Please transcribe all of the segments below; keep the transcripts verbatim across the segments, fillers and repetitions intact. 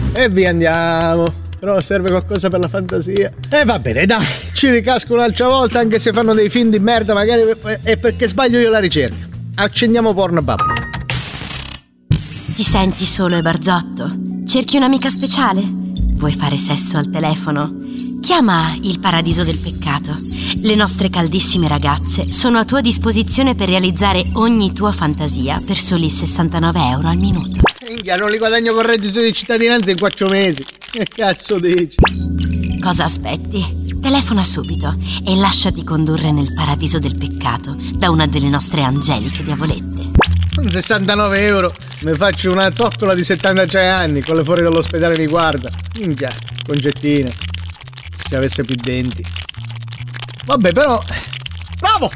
E via andiamo. Però serve qualcosa per la fantasia. E eh, va bene, dai, ci ricasco un'altra volta, anche se fanno dei film di merda, magari è perché sbaglio io la ricerca. Accendiamo Pornhub. Ti senti solo e barzotto? Cerchi un'amica speciale? Vuoi fare sesso al telefono? Chiama il Paradiso del Peccato. Le nostre caldissime ragazze sono a tua disposizione per realizzare ogni tua fantasia per soli sessantanove euro al minuto. Minchia, non li guadagno con reddito di cittadinanza in quattro mesi. Che cazzo dici? Cosa aspetti? Telefona subito e lasciati condurre nel Paradiso del Peccato da una delle nostre angeliche diavolette. Con sessantanove euro mi faccio una zoccola di settantatré anni, con le fuori dall'ospedale mi guarda. Minchia, concettine. Se avesse più denti. Vabbè, però... Bravo!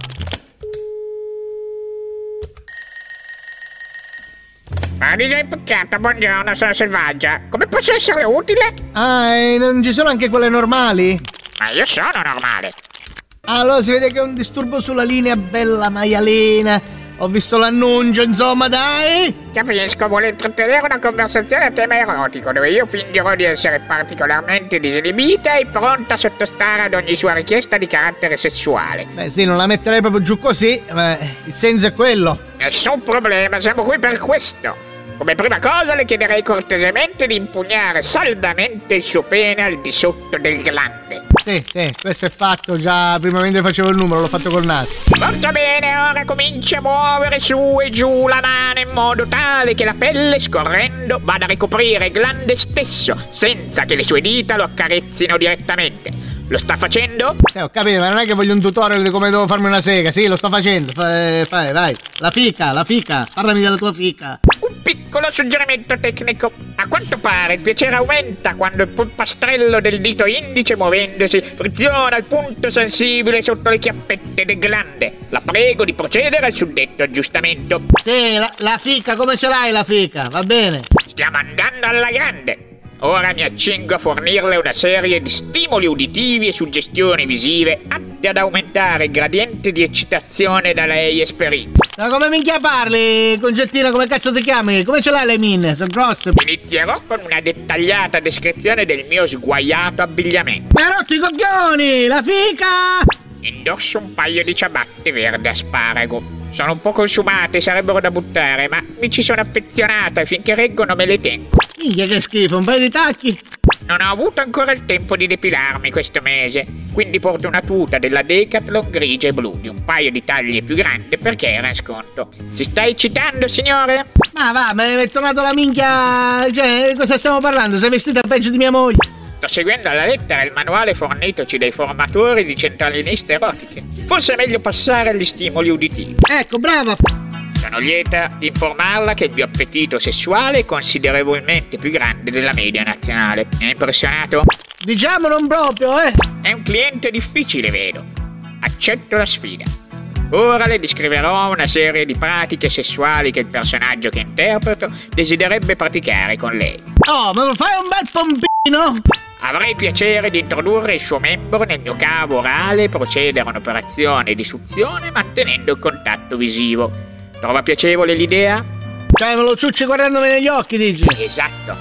Paradiso del Peccato, buongiorno, sono Selvaggia. Come posso essere utile? Ah, e non ci sono anche quelle normali? Ma io sono normale. Allora si vede che è un disturbo sulla linea, bella maialina. Ho visto l'annuncio, insomma, dai! Capisco, vuole intrattenere una conversazione a tema erotico, dove io fingerò di essere particolarmente disinibita e pronta a sottostare ad ogni sua richiesta di carattere sessuale. Beh sì, non la metterei proprio giù così, ma il senso è quello. Nessun problema, siamo qui per questo. Come prima cosa le chiederei cortesemente di impugnare saldamente il suo pene al di sotto del glande. Sì, sì, questo è fatto, già prima mentre facevo il numero, l'ho fatto col naso. Molto bene, ora comincia a muovere su e giù la mano in modo tale che la pelle scorrendo vada a ricoprire il glande stesso, senza che le sue dita lo accarezzino direttamente. Lo sta facendo? Sì, ho capito, ma non è che voglio un tutorial di come devo farmi una sega. Sì, lo sto facendo, fai, fai, vai. La fica, la fica, parlami della tua fica. Un piccolo suggerimento tecnico. A quanto pare il piacere aumenta quando il polpastrello del dito indice, muovendosi, friziona il punto sensibile sotto le chiappette del glande. La prego di procedere al suddetto aggiustamento. Sì, la, la fica, come ce l'hai la fica? Va bene. Stiamo andando alla grande. Ora mi accingo a fornirle una serie di stimoli uditivi e suggestioni visive atte ad aumentare il gradiente di eccitazione da lei esperito. Ma come minchia parli, concettina, come cazzo ti chiami? Come ce l'hai le minne? Sono grosse. Inizierò con una dettagliata descrizione del mio sguaiato abbigliamento. Ma hai rotto i coglioni, la fica! Indosso un paio di ciabatte verde asparago. Sono un po' consumate, sarebbero da buttare, ma mi ci sono affezionata e finché reggono me le tengo. Minchia che schifo, un paio di tacchi. Non ho avuto ancora il tempo di depilarmi questo mese, quindi porto una tuta della Decathlon grigia e blu di un paio di taglie più grande perché era in sconto. Si sta eccitando, signore? Ma va, mi è tornato la minchia... Cioè, cosa stiamo parlando? Sei vestita peggio di mia moglie? Sto seguendo alla lettera il manuale fornitoci dai formatori di centraliniste erotiche. Forse è meglio passare agli stimoli uditivi. Ecco, brava! Sono lieta di informarla che il mio appetito sessuale è considerevolmente più grande della media nazionale. Mi ha impressionato? Diciamo non proprio, eh! È un cliente difficile, vedo. Accetto la sfida. Ora le descriverò una serie di pratiche sessuali che il personaggio che interpreto desidererebbe praticare con lei. Oh, ma fai un bel pompino? Avrei piacere di introdurre il suo membro nel mio cavo orale e procedere a un'operazione di suzione mantenendo il contatto visivo. Trova piacevole l'idea? Cioè, me lo ciucci guardandomi negli occhi, dici? Esatto.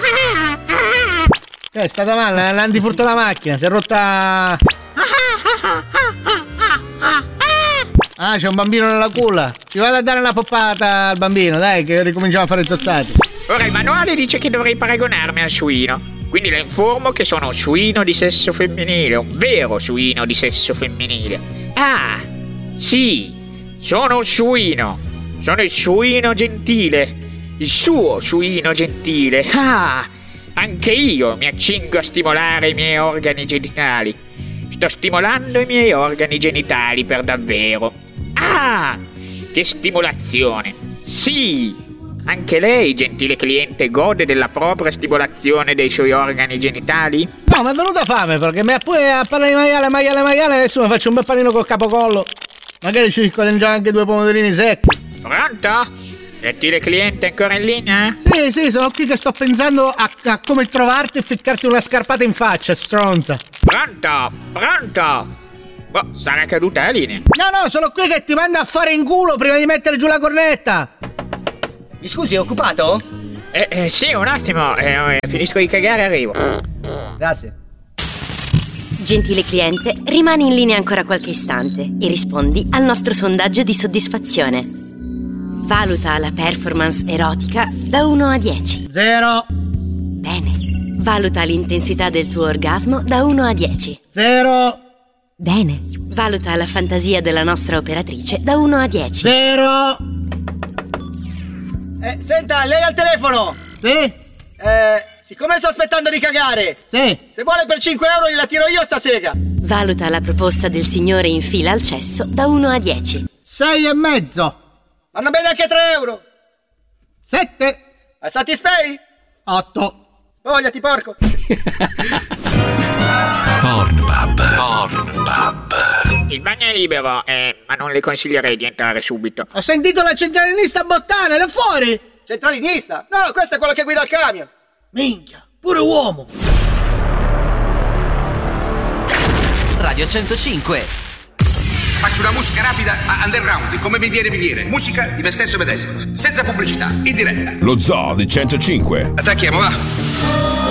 Eh, è stata male, l'antifurto della macchina, si è rotta... Ah, c'è un bambino nella culla. Ci vado a dare una poppata al bambino, dai, che ricominciamo a fare zozzati. Ora il manuale dice che dovrei paragonarmi al suino. Quindi le informo che sono un suino di sesso femminile, un vero suino di sesso femminile. Ah, sì, sono un suino. Sono il suino gentile. Il suo suino gentile. Ah, anche io mi accingo a stimolare i miei organi genitali. Sto stimolando i miei organi genitali per davvero. Ah, che stimolazione. Sì, anche lei, gentile cliente, gode della propria stimolazione dei suoi organi genitali? No, mi è venuta fame perché mi ha pure a parlare di maiale, maiale, maiale. Adesso mi faccio un bel panino col capocollo. Magari ci già anche due pomodorini secchi. Pronto? Gentile cliente, ancora in linea? Sì, sì, sono qui che sto pensando a, a come trovarti e ficcarti una scarpata in faccia, stronza. Pronto? Pronto? Boh, sarà caduta la linea. No, no, sono qui che ti manda a fare in culo prima di mettere giù la cornetta. Mi scusi, è occupato? Eh, eh, sì, un attimo, eh, finisco di cagare e arrivo. Grazie. Gentile cliente, rimani in linea ancora qualche istante e rispondi al nostro sondaggio di soddisfazione. Valuta la performance erotica da uno a dieci. Zero. Bene. Valuta l'intensità del tuo orgasmo da uno a dieci. Zero. Bene. Valuta la fantasia della nostra operatrice da uno a dieci. Zero. Eh, senta, lei al telefono! Sì? Eh, siccome sto aspettando di cagare, Sì. se vuole per cinque euro gliela tiro io sta sega! Valuta la proposta del signore in fila al cesso da uno a dieci. Sei e mezzo. Vanno bene anche tre euro! Sette. A Satispay? Otto. Vogliati, porco! Pornpub. Pornpub. Il bagno è libero, eh, ma non le consiglierei di entrare subito. Ho sentito la centralinista bottare, là fuori. Centralinista? No, questo è quello che guida il camion! Minchia, pure uomo. Radio centocinque. Faccio una musica rapida a underground, come mi viene mi viene. Musica di me stesso e medesimo, senza pubblicità, in diretta. Lo Zoo di centocinque. Attacchiamo, va!